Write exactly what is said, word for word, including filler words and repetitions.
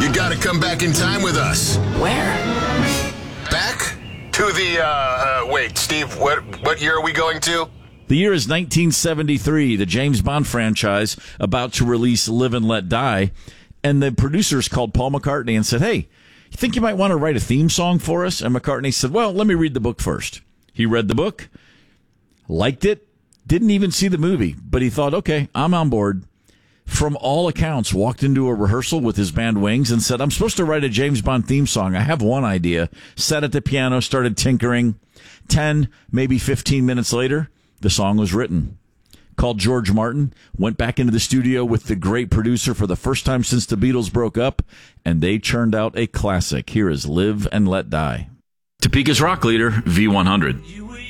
You gotta come back in time with us. Where? Back to the, uh, uh, wait, Steve, what, what year are we going to? The year is nineteen seventy-three, the James Bond franchise about to release Live and Let Die. And the producers called Paul McCartney and said, hey, you think you might want to write a theme song for us? And McCartney said, well, let me read the book first. He read the book, liked it, didn't even see the movie, but he thought, okay, I'm on board. From all accounts, walked into a rehearsal with his band Wings and said, I'm supposed to write a James Bond theme song. I have one idea. Sat at the piano, started tinkering. Ten, maybe fifteen minutes later, the song was written. Called George Martin, went back into the studio with the great producer for the first time since the Beatles broke up, and they churned out a classic. Here is Live and Let Die. Topeka's rock leader, V one hundred.